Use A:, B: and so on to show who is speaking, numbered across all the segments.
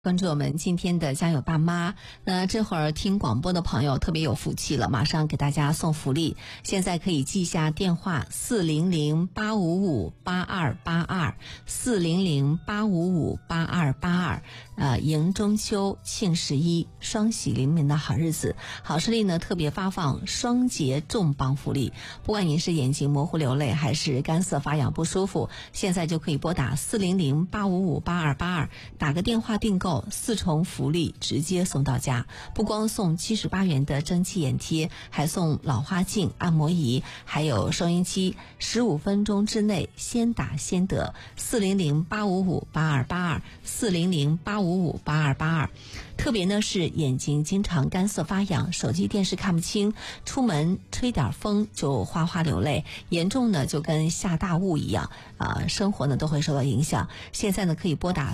A: 关注我们今天的家有爸妈。那这会儿听广播的朋友特别有福气了，马上给大家送福利。现在可以记下电话400-855-8282，400-855-8282。迎中秋，庆11，双喜临门的好日子。好视力呢特别发放双节重磅福利，不管您是眼睛模糊流泪还是干涩发痒不舒服，现在就可以拨打400-855-8282，打个电话订购，4重福利直接送到家。不光送78元的蒸汽眼贴，还送老花镜、按摩仪，还有收音机，15分钟之内先打先得。400-855-8282，400-855-8282。特别呢是眼睛经常干涩发痒，手机电视看不清，出门吹点风就哗哗流泪，严重呢就跟下大雾一样生活呢都会受到影响。现在呢可以拨打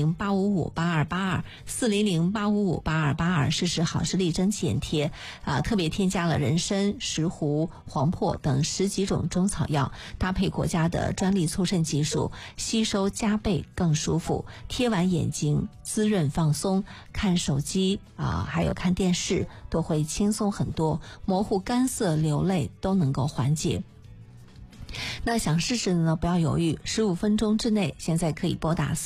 A: 400-855-8282，400-855-8282，试试好视力蒸汽眼贴特别添加了人参、石斛、黄柏等10几种中草药，搭配国家的专利促渗技术，吸收加倍更舒服，贴完眼睛滋润放松，看手机还有看电视都会轻松很多，模糊干涩流泪都能够缓解。那想试试的呢，不要犹豫，15分钟之内，现在可以拨打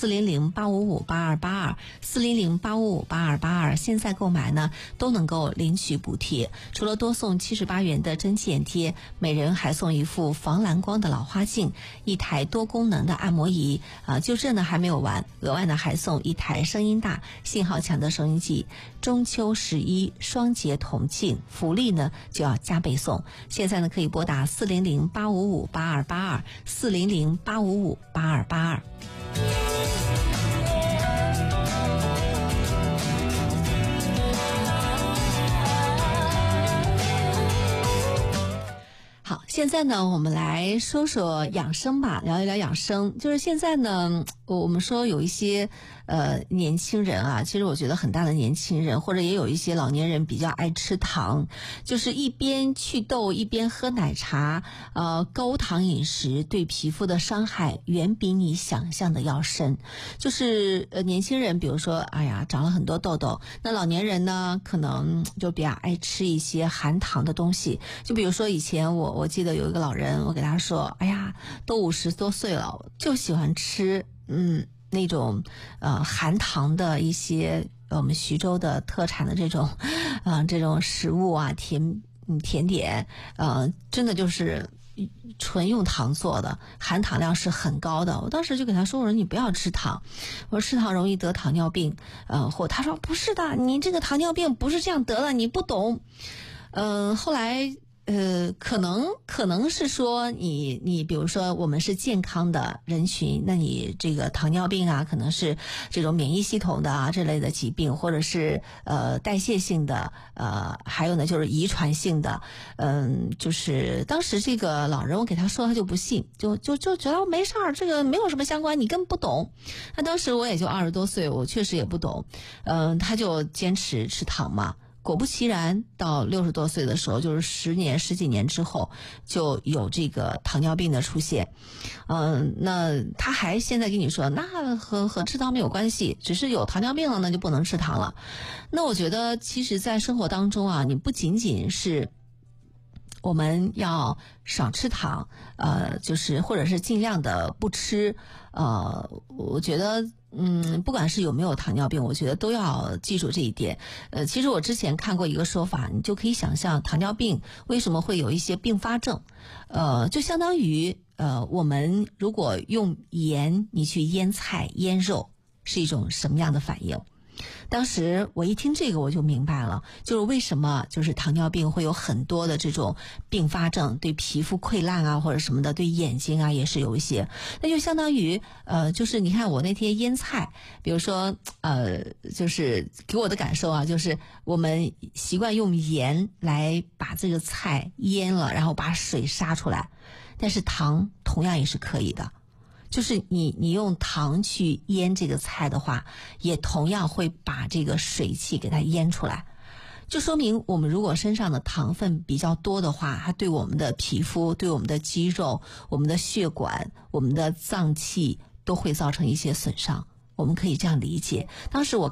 A: 400-855-8282，400-855-8282，现在购买呢都能够领取补贴。除了多送78元的蒸汽眼贴，每人还送一副防蓝光的老花镜，一台多功能的按摩仪就这呢还没有完，额外呢还送一台声音大、信号强的收音机。中秋11，双节同庆，福利呢就要加倍送。现在呢可以拨打400-855-8282，400-855-8282。好，现在呢我们来说说养生吧，聊一聊养生。就是现在呢我们说有一些年轻人其实我觉得很大的年轻人或者也有一些老年人比较爱吃糖，就是一边祛痘一边喝奶茶，高糖饮食对皮肤的伤害远比你想象的要深。就是年轻人比如说长了很多痘痘，那老年人呢可能就比较爱吃一些含糖的东西。就比如说以前我记得有一个老人，我给他说都50多岁了，就喜欢吃那种含糖的一些我们徐州的特产的这种食物甜点真的就是纯用糖做的，含糖量是很高的。我当时就给他说，我说你不要吃糖，我说吃糖容易得糖尿病他说不是的，你这个糖尿病不是这样得的，你不懂。后来可能是说你比如说我们是健康的人群，那你这个糖尿病可能是这种免疫系统的这类的疾病，或者是代谢性的还有呢就是遗传性的。就是当时这个老人我给他说，他就不信，就觉得没事儿，这个没有什么相关，你根本不懂。那当时我也就20多岁，我确实也不懂。他就坚持吃糖嘛。果不其然，到60多岁的时候，就是十几年之后，就有这个糖尿病的出现。那他还现在跟你说，那和吃糖没有关系，只是有糖尿病了，那就不能吃糖了。那我觉得，其实在生活当中你不仅仅是我们要少吃糖，就是或者是尽量的不吃。我觉得不管是有没有糖尿病，我觉得都要记住这一点。其实我之前看过一个说法，你就可以想象糖尿病为什么会有一些并发症。就相当于我们如果用盐你去腌菜腌肉，是一种什么样的反应。当时我一听这个我就明白了，就是为什么就是糖尿病会有很多的这种并发症，对皮肤溃烂或者什么的，对眼睛也是有一些。那就相当于就是你看我那天腌菜，比如说就是给我的感受就是我们习惯用盐来把这个菜腌了，然后把水杀出来，但是糖同样也是可以的。就是你用糖去腌这个菜的话，也同样会把这个水汽给它腌出来。就说明我们如果身上的糖分比较多的话，它对我们的皮肤、对我们的肌肉、我们的血管、我们的脏器都会造成一些损伤。 我们可以这样理解。当时我